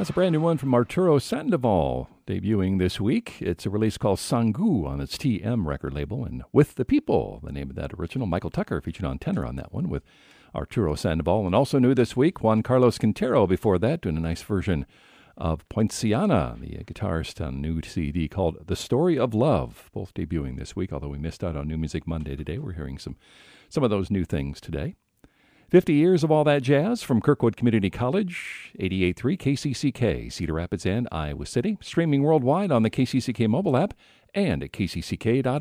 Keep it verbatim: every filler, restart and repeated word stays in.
That's a brand new one from Arturo Sandoval, debuting this week. It's a release called Sangu on its T M record label, and With the People, the name of that original. Michael Tucker featured on tenor on that one with Arturo Sandoval. And also new this week, Juan Carlos Quintero before that, doing a nice version of Poinciana, the guitarist on a new C D called The Story of Love, both debuting this week. Although we missed out on New Music Monday today, we're hearing some, some of those new things today. fifty years of all that jazz from Kirkwood Community College, eighty-eight point three K C C K, Cedar Rapids and Iowa City, streaming worldwide on the K C C K mobile app and at K C C K dot org.